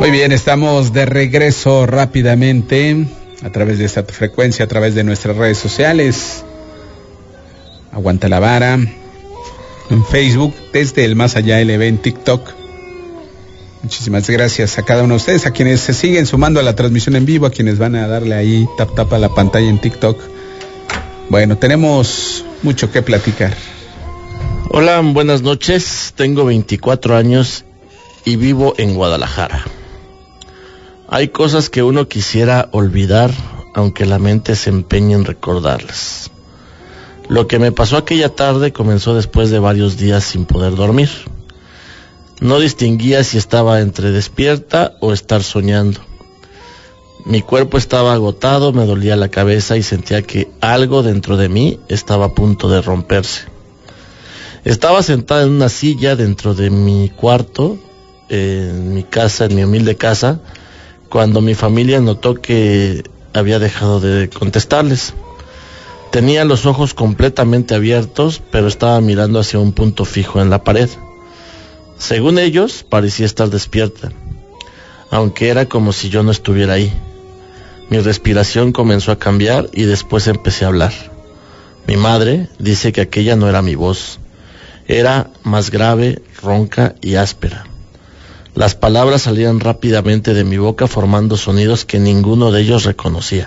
Muy bien, estamos de regreso rápidamente a través de esta frecuencia, a través de nuestras redes sociales. Aguanta la vara en Facebook, desde el Más Allá LB en TikTok. Muchísimas gracias a cada uno de ustedes, a quienes se siguen sumando a la transmisión en vivo, a quienes van a darle ahí tap a la pantalla en TikTok. Bueno, tenemos mucho que platicar. Hola, buenas noches. Tengo 24 años y vivo en Guadalajara. Hay cosas que uno quisiera olvidar, aunque la mente se empeñe en recordarlas. Lo que me pasó aquella tarde comenzó después de varios días sin poder dormir. No distinguía si estaba entre despierta o estar soñando. Mi cuerpo estaba agotado, me dolía la cabeza y sentía que algo dentro de mí estaba a punto de romperse. Estaba sentada en una silla dentro de mi cuarto, en mi casa, en mi humilde casa, cuando mi familia notó que había dejado de contestarles. Tenía los ojos completamente abiertos, pero estaba mirando hacia un punto fijo en la pared. Según ellos, parecía estar despierta, aunque era como si yo no estuviera ahí. Mi respiración comenzó a cambiar y después empecé a hablar. Mi madre dice que aquella no era mi voz. Era más grave, ronca y áspera. Las palabras salían rápidamente de mi boca formando sonidos que ninguno de ellos reconocía.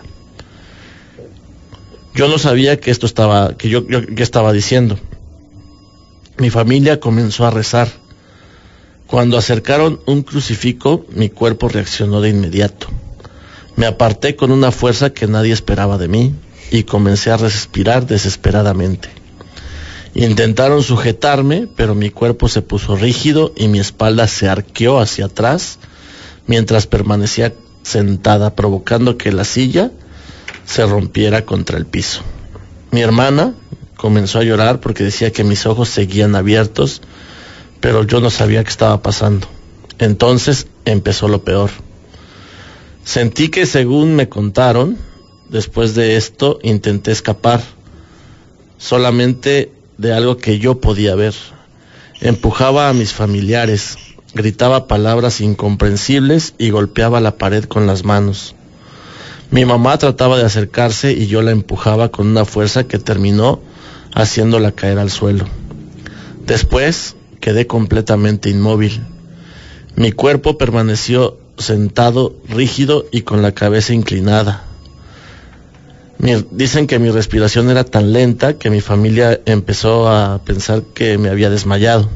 Yo no sabía que qué estaba diciendo. Mi familia comenzó a rezar. Cuando acercaron un crucifijo, mi cuerpo reaccionó de inmediato. Me aparté con una fuerza que nadie esperaba de mí y comencé a respirar desesperadamente. Intentaron sujetarme, pero mi cuerpo se puso rígido y mi espalda se arqueó hacia atrás mientras permanecía sentada, provocando que la silla se rompiera contra el piso. Mi hermana comenzó a llorar porque decía que mis ojos seguían abiertos, pero yo no sabía qué estaba pasando. Entonces empezó lo peor. Sentí que, según me contaron, después de esto intenté escapar, solamente de algo que yo podía ver. Empujaba a mis familiares, gritaba palabras incomprensibles y golpeaba la pared con las manos. Mi mamá trataba de acercarse y yo la empujaba con una fuerza que terminó haciéndola caer al suelo. Después quedé completamente inmóvil. Mi cuerpo permaneció sentado, rígido y con la cabeza inclinada. Dicen que mi respiración era tan lenta que mi familia empezó a pensar que me había desmayado.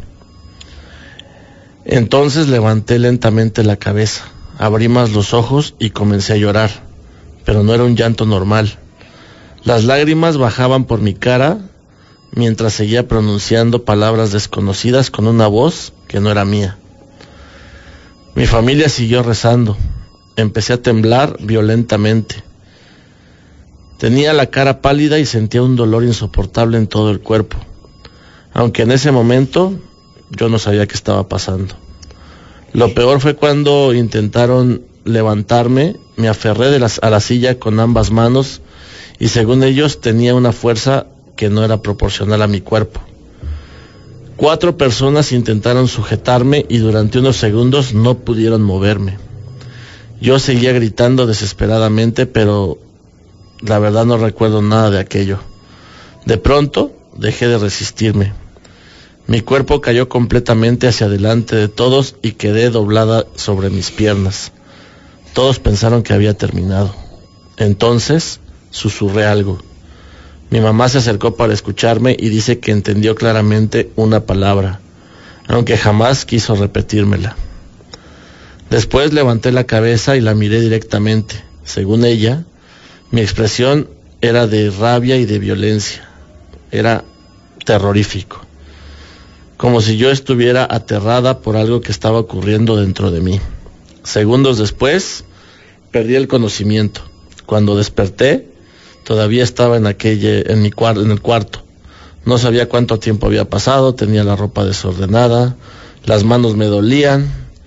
Entonces levanté lentamente la cabeza, abrí más los ojos y comencé a llorar, pero no era un llanto normal. Las lágrimas bajaban por mi cara mientras seguía pronunciando palabras desconocidas con una voz que no era mía. Mi familia siguió rezando. Empecé a temblar violentamente. Tenía la cara pálida y sentía un dolor insoportable en todo el cuerpo, aunque en ese momento yo no sabía qué estaba pasando. Lo peor fue cuando intentaron levantarme. Me aferré a la silla con ambas manos y, según ellos, tenía una fuerza que no era proporcional a mi cuerpo. 4 personas intentaron sujetarme y durante unos segundos no pudieron moverme. Yo seguía gritando desesperadamente, pero la verdad no recuerdo nada de aquello. De pronto dejé de resistirme. Mi cuerpo cayó completamente hacia adelante de todos y quedé doblada sobre mis piernas. Todos pensaron que había terminado. Entonces susurré algo. Mi mamá se acercó para escucharme y dice que entendió claramente una palabra, aunque jamás quiso repetírmela. Después levanté la cabeza y la miré directamente. Según ella, mi expresión era de rabia y de violencia. Era terrorífico, como si yo estuviera aterrada por algo que estaba ocurriendo dentro de mí. Segundos después, perdí el conocimiento. Cuando desperté, todavía estaba en el cuarto. No sabía cuánto tiempo había pasado, tenía la ropa desordenada, las manos me dolían,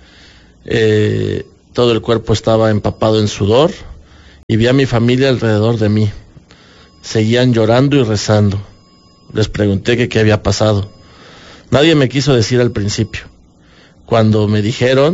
todo el cuerpo estaba empapado en sudor y vi a mi familia alrededor de mí. Seguían llorando y rezando. Les pregunté que qué había pasado. Nadie me quiso decir al principio. Cuando me dijeron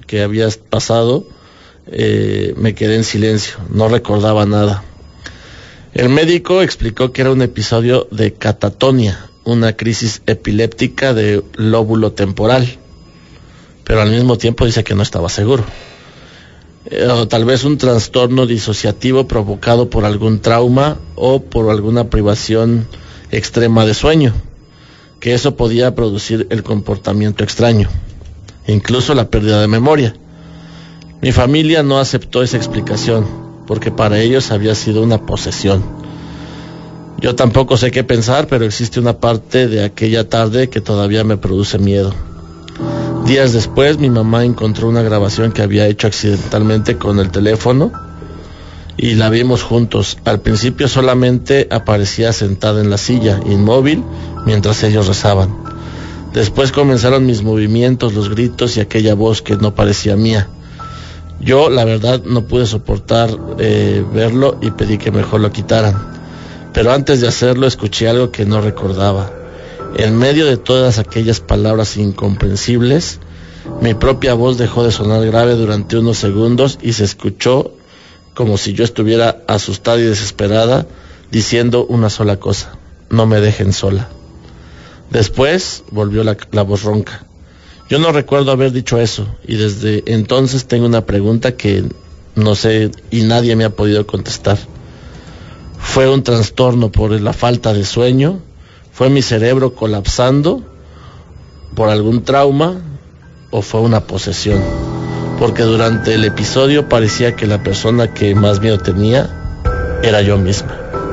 que había pasado, me quedé en silencio, no recordaba nada. El médico explicó que era un episodio de catatonia, una crisis epiléptica de lóbulo temporal, pero al mismo tiempo dice que no estaba seguro. O tal vez un trastorno disociativo provocado por algún trauma o por alguna privación extrema de sueño, que eso podía producir el comportamiento extraño, incluso la pérdida de memoria. Mi familia no aceptó esa explicación, porque para ellos había sido una posesión. Yo tampoco sé qué pensar, pero existe una parte de aquella tarde que todavía me produce miedo. Días después, mi mamá encontró una grabación que había hecho accidentalmente con el teléfono y la vimos juntos. Al principio solamente aparecía sentada en la silla, inmóvil, mientras ellos rezaban. Después comenzaron mis movimientos, los gritos y aquella voz que no parecía mía. Yo, la verdad, no pude soportar verlo y pedí que mejor lo quitaran. Pero antes de hacerlo, escuché algo que no recordaba. En medio de todas aquellas palabras incomprensibles, mi propia voz dejó de sonar grave durante unos segundos y se escuchó como si yo estuviera asustada y desesperada, diciendo una sola cosa: no me dejen sola. Después volvió la voz ronca. Yo no recuerdo haber dicho eso, y desde entonces tengo una pregunta que no sé y nadie me ha podido contestar. ¿Fue un trastorno por la falta de sueño? ¿Fue mi cerebro colapsando por algún trauma? ¿O fue una posesión? Porque durante el episodio parecía que la persona que más miedo tenía era yo misma.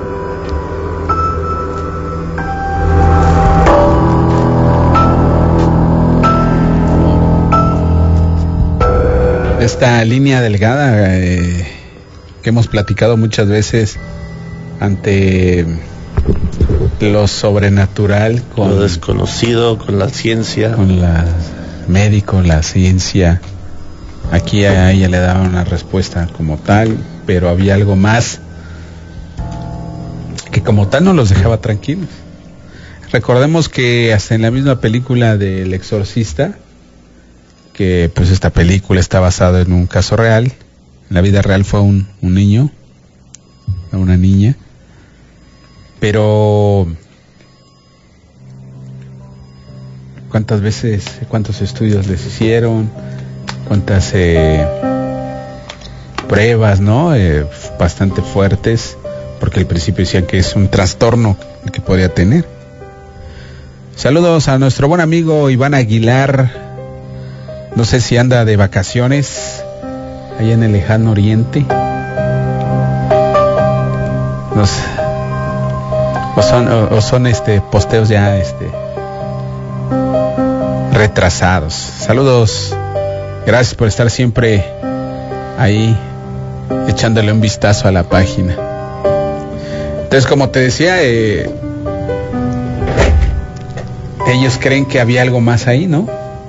Esta línea delgada que hemos platicado muchas veces ante lo sobrenatural, con lo desconocido, con la ciencia, con la médico, la ciencia. Aquí a ella le daba una respuesta como tal, pero había algo más que como tal no los dejaba tranquilos. Recordemos que hasta en la misma película del Exorcista, que pues esta película está basada en un caso real, en la vida real fue un niño, una niña, pero cuántos estudios les hicieron, cuántas pruebas, ¿no? Bastante fuertes, porque al principio decían que es un trastorno el que podría tener. Saludos a nuestro buen amigo Iván Aguilar. No sé si anda de vacaciones allá en el lejano oriente. O son posteos ya retrasados. Saludos. Gracias por estar siempre ahí echándole un vistazo a la página. Entonces, como te decía, ellos creen que había algo más ahí, ¿no?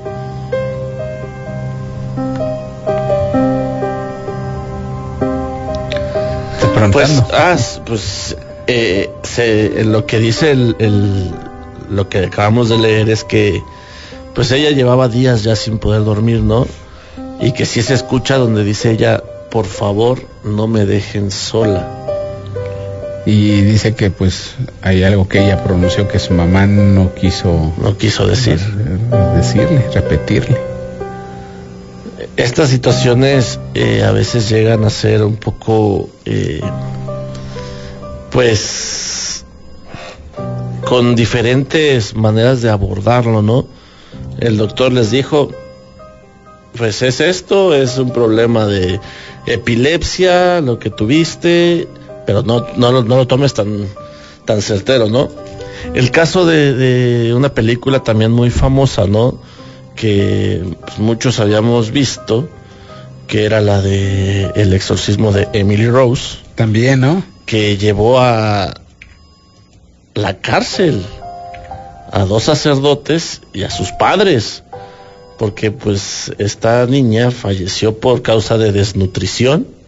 Lo que dice lo que acabamos de leer es que pues ella llevaba días ya sin poder dormir, ¿no? Y que sí se escucha donde dice ella: por favor, no me dejen sola. Y dice que pues hay algo que ella pronunció que su mamá no quiso repetirle. Estas situaciones a veces llegan a ser un poco pues con diferentes maneras de abordarlo, ¿no? El doctor les dijo: pues es esto, es un problema de epilepsia lo que tuviste, pero no lo tomes tan certero, ¿no? El caso de una película también muy famosa, ¿no? Que pues, muchos habíamos visto, que era la de El exorcismo de Emily Rose. También, ¿no? Que llevó a la cárcel a 2 sacerdotes y a sus padres, porque pues esta niña falleció por causa de desnutrición